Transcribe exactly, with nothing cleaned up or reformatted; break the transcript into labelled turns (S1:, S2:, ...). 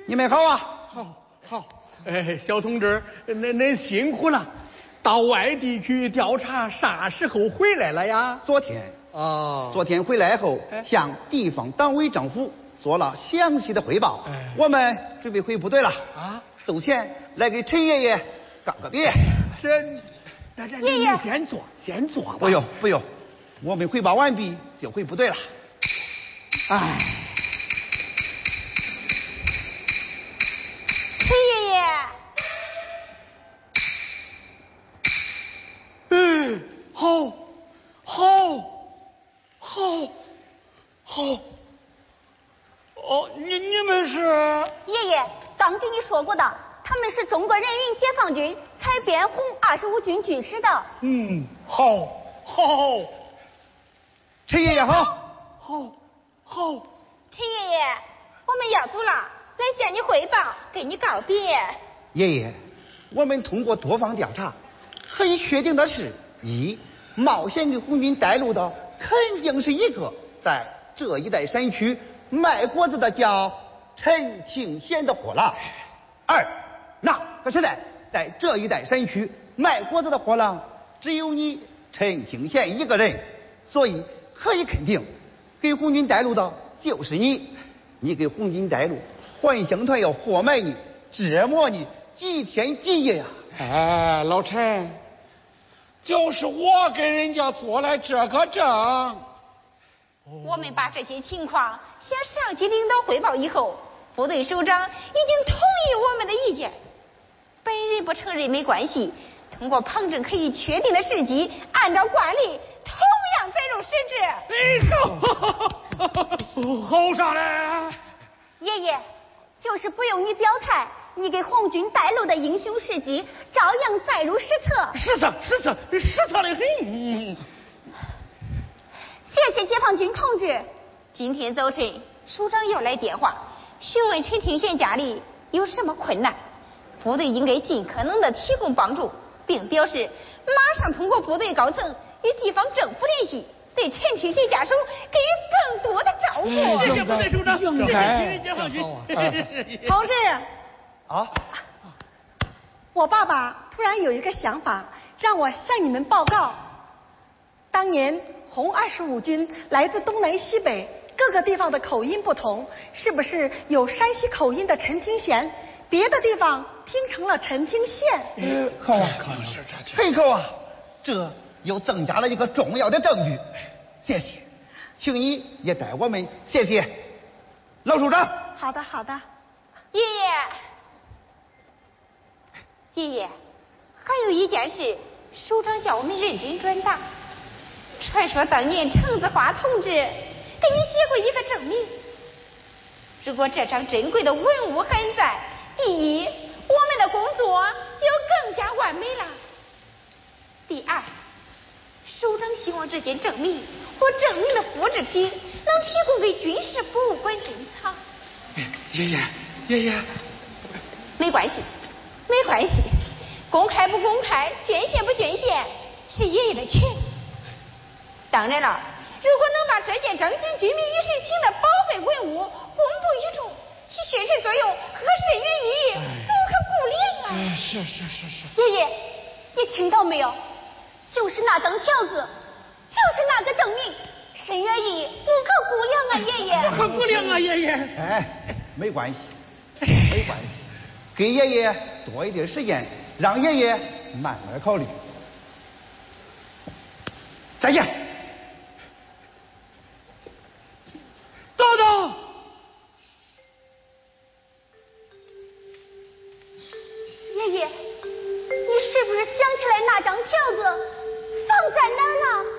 S1: 你们好啊！
S2: 好，好。哎，小同志，恁恁辛苦了。到外地去调查，啥时候回来了呀？
S1: 昨天。
S2: 哦。
S1: 昨天回来后，向地方党委政府做了详细的汇报。哎、我们准备回部队了。啊。走前来给陈爷爷告个别。
S2: 这，这这，你先坐，先坐吧。
S1: 不用不用，我们汇报完毕就回部队了。
S2: 哎。
S3: 陈爷爷。
S2: 嗯，好，好，好，好。哦，你你们是？
S3: 爷爷，刚给你说过的，他们是中国人民解放军采编红二十五军军师的。
S2: 嗯，好，好。
S1: 陈爷爷好，
S2: 好，好。
S3: 陈爷爷，我们要走了，来向你汇报，给你告别。
S1: 爷爷，我们通过多方调查，可以确定的是：一，冒险给红军带路的肯定是一个在这一带山区卖果子的叫陈庆贤的货郎；二，那可是在在这一带山区卖果子的货郎只有你陈庆贤一个人，所以可以肯定，给红军带路的就是你。你给红军带路，还乡团要活埋你，折磨你几天几夜呀、
S4: 啊！哎，老陈，就是我给人家做了这个证。
S3: 我们把这些情况向上级领导汇报以后，部队首长已经同意我们的意见。本人不承认没关系，通过旁证可以确定的事迹，按照惯例同样载入实质。
S2: 哎呦，好上来！
S3: 爷爷，就是不用你表态，你给红军带路的英雄事迹照样载入史册。
S2: 史册，史册，史册的很。
S3: 谢谢解放军同志。今天早晨，首长又来电话，询问陈廷贤家里有什么困难，部队应该尽可能的提供帮助，并表示马上通过部队高层与地方政府联系，对陈廷贤家属给予更多的照顾。
S2: 嗯、谢谢部队首长，谢谢解放军
S5: 同志。
S1: 啊！
S5: 我爸爸突然有一个想法，让我向你们报告。当年红二十五军来自东南西北各个地方的口音不同，是不是有山西口音的陈廷贤，别的地方听成了陈廷宪？
S1: 嗯，好啊，很好啊，这又增加了一个重要的证据。谢谢，请你也带我们谢谢老首长。
S5: 好的，好的。
S3: 爷爷，爷爷，还有一件事，首长叫我们认真转达。传说当年程子华同志给你写过一个证明，如果这张珍贵的文物还在，第一，我们的工作就更加完美了；第二，首长希望这件证明或证明的复制品能提供给军事博物馆珍藏。
S4: 爷爷，爷爷，
S3: 没关系，没关系，公开不公开，捐献不捐献，是爷爷的权利。当然了，如果能把这件彰显军民与时情的宝贝文物公布于众，其宣传作用和深远意义无可估量啊！
S4: 哎，是是是是。
S3: 爷爷，你听到没有？就是那张条子，就是那个证明，深远意义无可估量啊！爷爷，
S2: 无可估量啊！爷爷，
S1: 哎，没关系，没关系，给爷爷多一点时间，让爷爷慢慢考虑。再见。
S2: 等等，
S3: 爷爷，你是不是想起来那张条子放在哪儿了？